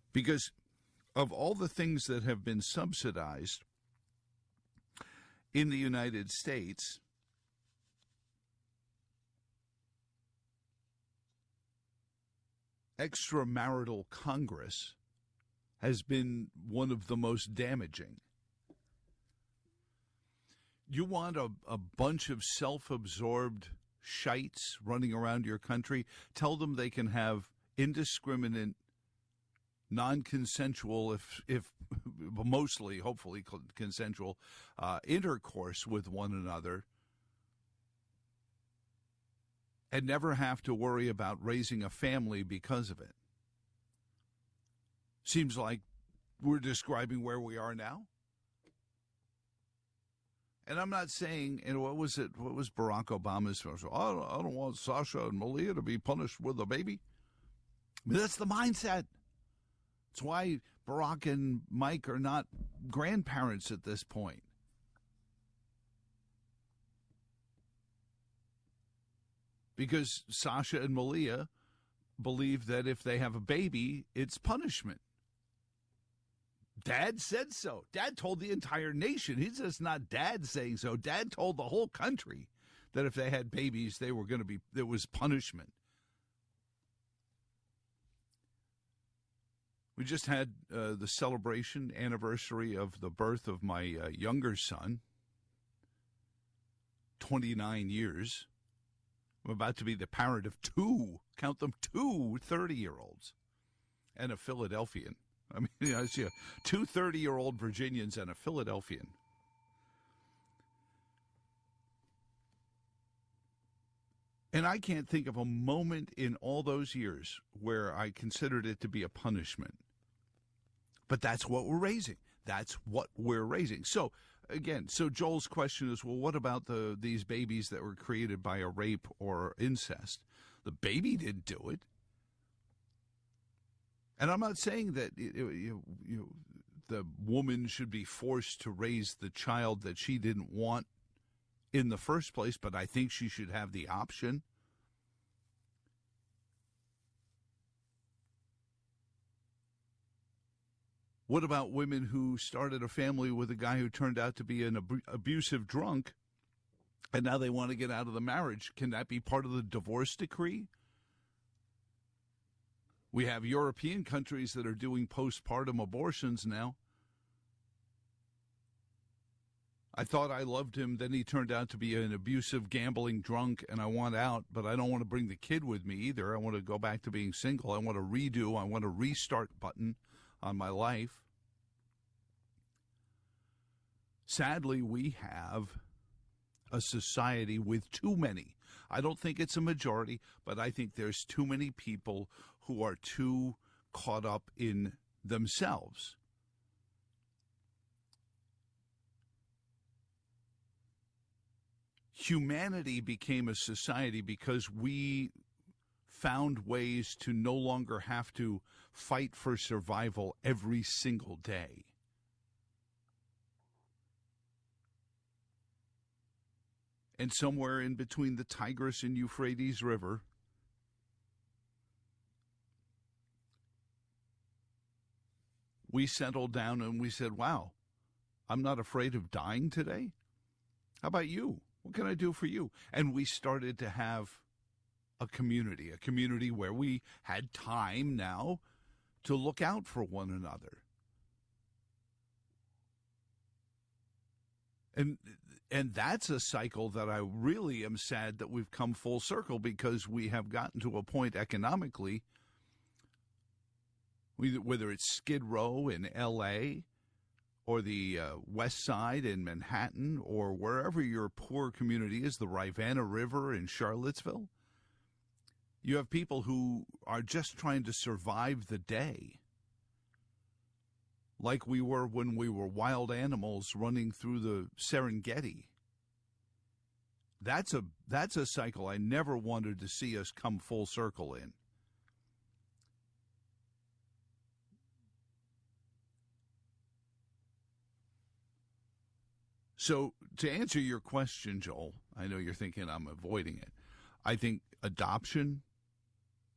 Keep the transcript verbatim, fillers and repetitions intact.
Because of all the things that have been subsidized in the United States, extramarital Congress has been one of the most damaging. You want a, a bunch of self-absorbed shites running around your country? Tell them they can have indiscriminate, non-consensual, if if mostly, hopefully, consensual uh, intercourse with one another, and never have to worry about raising a family because of it. Seems like we're describing where we are now. And I'm not saying, and what was it, what was Barack Obama's, I don't, I don't want Sasha and Malia to be punished with a baby. I mean, that's the mindset. That's why Barack and Mike are not grandparents at this point. Because Sasha and Malia believe that if they have a baby, it's punishment. Dad said so. Dad told the entire nation. He's just not Dad saying so. Dad told the whole country that if they had babies, they were going to be, there was punishment. We just had uh, the celebration anniversary of the birth of my uh, younger son, twenty-nine years. I'm about to be the parent of two, count them, two thirty-year-olds and a Philadelphian. I mean, you know, I see two thirty-year-old Virginians and a Philadelphian. And I can't think of a moment in all those years where I considered it to be a punishment. But that's what we're raising. That's what we're raising. So, again, so Joel's question is, well, what about the these babies that were created by a rape or incest? The baby didn't do it. And I'm not saying that you, you, you, the woman should be forced to raise the child that she didn't want in the first place, but I think she should have the option. What about women who started a family with a guy who turned out to be an ab- abusive drunk, and now they want to get out of the marriage? Can that be part of the divorce decree? We have European countries that are doing postpartum abortions now. I thought I loved him, then he turned out to be an abusive, gambling drunk, and I want out, but I don't want to bring the kid with me either. I want to go back to being single. I want to redo. I want a restart button on my life. Sadly, we have a society with too many. I don't think it's a majority, but I think there's too many people who are too caught up in themselves. Humanity became a society because we found ways to no longer have to fight for survival every single day. And somewhere in between the Tigris and Euphrates River, we settled down and we said, wow, I'm not afraid of dying today. How about you? What can I do for you? And we started to have a community, a community where we had time now to look out for one another. And and that's a cycle that I really am sad that we've come full circle, because we have gotten to a point economically, whether it's Skid Row in L A or the uh, West Side in Manhattan or wherever your poor community is, the Rivanna River in Charlottesville, you have people who are just trying to survive the day, like we were when we were wild animals running through the Serengeti. That's a that's a cycle I never wanted to see us come full circle in. So to answer your question, Joel, I know you're thinking I'm avoiding it. I think adoption